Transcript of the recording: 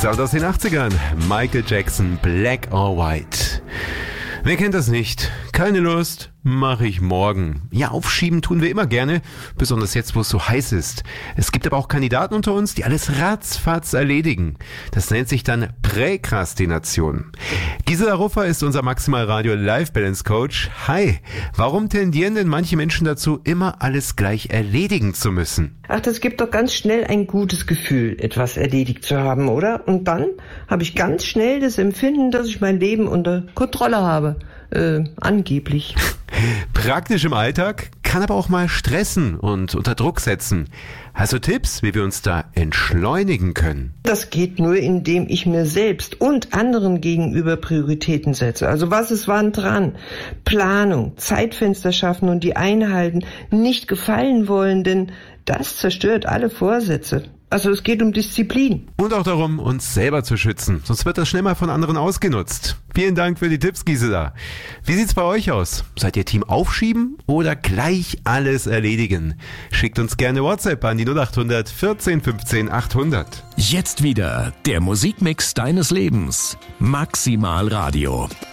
Sound aus den 80ern. Michael Jackson, Black or White. Wer kennt das nicht? Keine Lust, mache ich morgen. Ja, aufschieben tun wir immer gerne, besonders jetzt, wo es so heiß ist. Es gibt aber auch Kandidaten unter uns, die alles ratzfatz erledigen. Das nennt sich dann Präkrastination. Gisela Ruffer ist unser Maximal Radio Life Balance Coach. Hi, warum tendieren denn manche Menschen dazu, immer alles gleich erledigen zu müssen? Ach, das gibt doch ganz schnell ein gutes Gefühl, etwas erledigt zu haben, oder? Und dann habe ich ganz schnell das Empfinden, dass ich mein Leben unter Kontrolle habe. Angeblich. Praktisch im Alltag, kann aber auch mal stressen und unter Druck setzen. Hast du Tipps, wie wir uns da entschleunigen können? Das geht nur, indem ich mir selbst und anderen gegenüber Prioritäten setze. Also was ist wann dran? Planung, Zeitfenster schaffen und die einhalten, nicht gefallen wollen, denn das zerstört alle Vorsätze. Also es geht um Disziplin. Und auch darum, uns selber zu schützen, sonst wird das schnell mal von anderen ausgenutzt. Vielen Dank für die Tipps, Gisela. Wie sieht's bei euch aus? Seid ihr Team Aufschieben oder gleich alles erledigen? Schickt uns gerne WhatsApp an die 0800 14 15 800. Jetzt wieder der Musikmix deines Lebens. Maximal Radio.